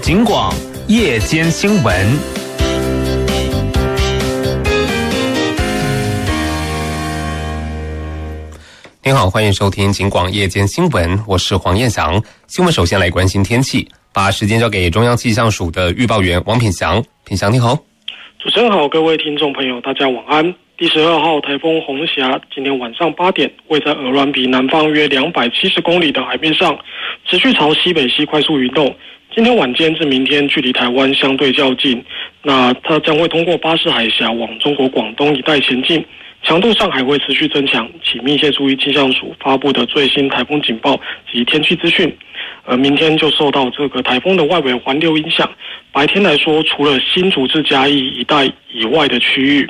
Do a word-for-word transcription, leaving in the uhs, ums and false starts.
警广夜间新闻。 您好，欢迎收听警广夜间新闻，我是黄彦翔。新闻首先来关心天气，把时间交给中央气象署的预报员王品祥。品祥你好。 主持人好，各位听众朋友大家晚安。第十二号台风红霞今天晚上八点位在鹅銮鼻南方约两百七十公里的海面上，持续朝西北西快速移动。今天晚间至明天距离台湾相对较近，那它将会通过巴士海峡往中国广东一带前进，强度上还会持续增强，请密切注意气象署发布的最新台风警报及天气资讯。而明天就受到这个台风的外围环流影响，白天来说，除了新竹至嘉义一带以外的区域，